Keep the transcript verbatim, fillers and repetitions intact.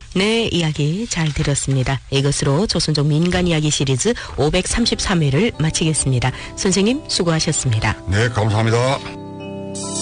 네, 이야기 잘 들었습니다. 이것으로 조선족 민간 이야기 시리즈 오백삼십삼 회를 마치겠습니다. 선생님 수고하셨습니다. 네, 감사합니다.